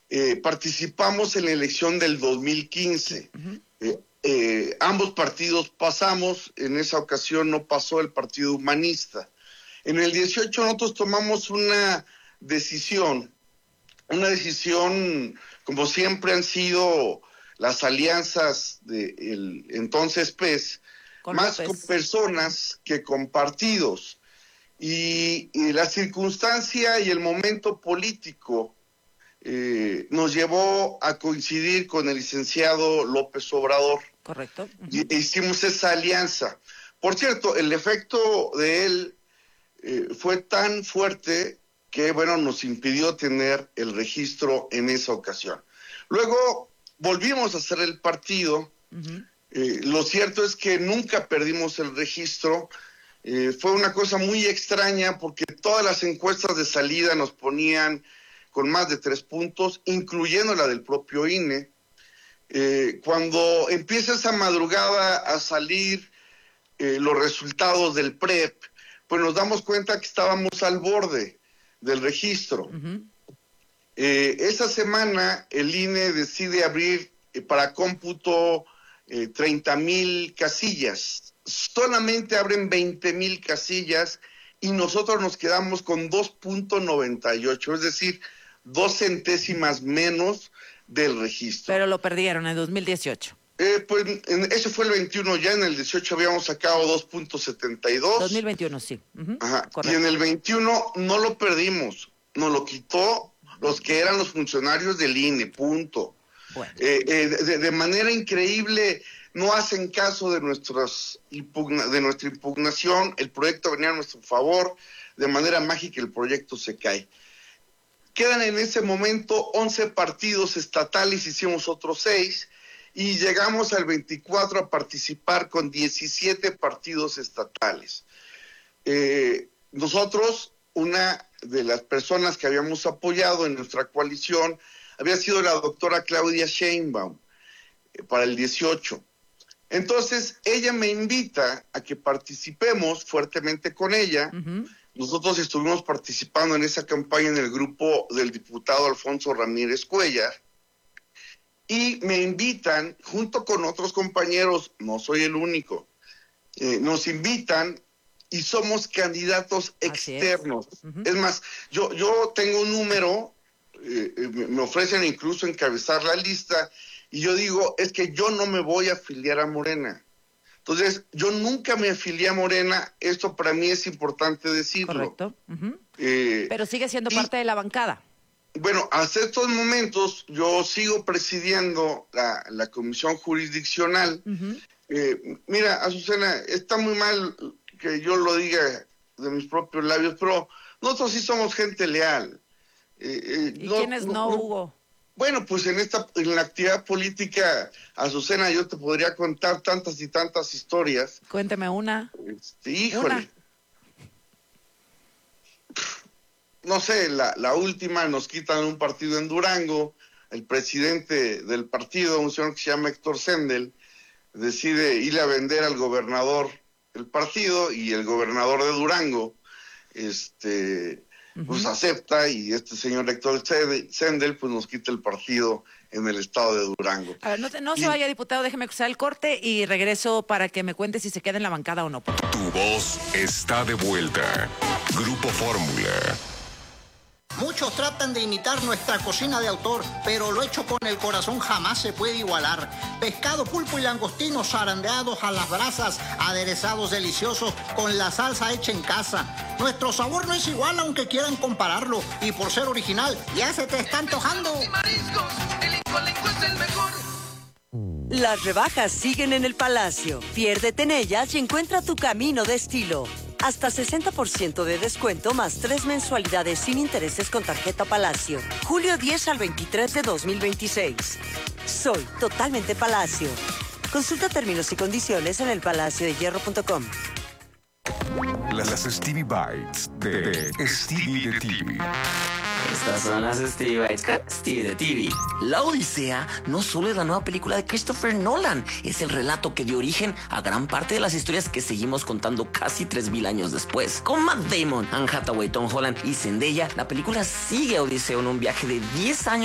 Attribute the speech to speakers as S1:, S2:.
S1: participamos en la elección del 2015. Ambos partidos pasamos, en esa ocasión no pasó el Partido Humanista. En el 18 nosotros tomamos una decisión como siempre han sido las alianzas del entonces PES, más con personas que con partidos. Y la circunstancia y el momento político nos llevó a coincidir con el licenciado López Obrador.
S2: Correcto.
S1: Y hicimos esa alianza. Por cierto, el efecto de él fue tan fuerte que, bueno, nos impidió tener el registro en esa ocasión. Luego volvimos a hacer el partido. Lo cierto es que nunca perdimos el registro. Fue una cosa muy extraña porque todas las encuestas de salida nos ponían con más de 3 puntos, incluyendo la del propio INE. Cuando empieza esa madrugada a salir los resultados del PREP, pues nos damos cuenta que estábamos al borde del registro. Esa semana el INE decide abrir para cómputo 30,000 casillas. Solamente abren 20,000 casillas y nosotros nos quedamos con 2.98, es decir, 2 centésimas menos del registro.
S2: Pero lo perdieron en 2018.
S1: Pues eso fue el 21, ya en el 18 habíamos sacado 2.72.
S2: 2021, sí.
S1: Ajá. Y en el 21 no lo perdimos, nos lo quitó los que eran los funcionarios del INE, punto.
S2: Bueno.
S1: De manera increíble, no hacen caso de nuestra impugnación, el proyecto venía a nuestro favor, de manera mágica el proyecto se cae. Quedan en ese momento 11 partidos estatales, hicimos otros 6, y llegamos al 24 a participar con 17 partidos estatales. Nosotros, una de las personas que habíamos apoyado en nuestra coalición, había sido la doctora Claudia Sheinbaum, para el 18. Entonces, ella me invita a que participemos fuertemente con ella. Nosotros estuvimos participando en esa campaña en el grupo del diputado Alfonso Ramírez Cuellar, y me invitan, junto con otros compañeros, no soy el único, nos invitan y somos candidatos externos. Es más, yo tengo un número, me ofrecen incluso encabezar la lista, y yo digo, es que yo no me voy a afiliar a Morena. Entonces, yo nunca me afilié a Morena, esto para mí es importante decirlo.
S2: Correcto. Pero sigue siendo parte de la bancada.
S1: Bueno, hasta estos momentos yo sigo presidiendo la comisión jurisdiccional. Mira, Azucena, está muy mal que yo lo diga de mis propios labios, pero nosotros sí somos gente leal.
S2: ¿Y quiénes no, Hugo?
S1: Bueno, pues en la actividad política, Azucena, yo te podría contar tantas y tantas historias.
S2: Cuénteme una.
S1: Híjole.
S2: Una.
S1: No sé, la última, nos quitan un partido en Durango, el presidente del partido, un señor que se llama Héctor Sendel, decide ir a vender al gobernador el partido, y el gobernador de Durango, pues acepta, y este señor Héctor Sendel, pues nos quita el partido en el estado de Durango.
S2: A ver, no se vaya, diputado, déjeme cruzar el corte y regreso para que me cuente si se queda en la bancada o no.
S3: Tu voz está de vuelta. Grupo Fórmula.
S4: Muchos tratan de imitar nuestra cocina de autor, pero lo hecho con el corazón jamás se puede igualar. Pescado, pulpo y langostinos zarandeados a las brasas, aderezados deliciosos con la salsa hecha en casa. Nuestro sabor no es igual aunque quieran compararlo, y por ser original ya se te está antojando.
S5: Mariscos, el Incolenco es el mejor.
S6: Las rebajas siguen en el Palacio. Piérdete en ellas y encuentra tu camino de estilo. Hasta 60% de descuento más 3 mensualidades sin intereses con tarjeta Palacio. Julio 10 al 23 de 2026. Soy totalmente Palacio. Consulta términos y condiciones en elpalaciodehierro.com.
S3: Las Stevie Bites de Stevie de TV.
S7: Estas son las Stevie Bites con Stevie de TV. La Odisea no solo es la nueva película de Christopher Nolan, es el relato que dio origen a gran parte de las historias que seguimos contando casi 3,000 años después. Con Matt Damon, Anne Hathaway, Tom Holland y Zendaya, la película sigue a Odiseo en un viaje de 10 años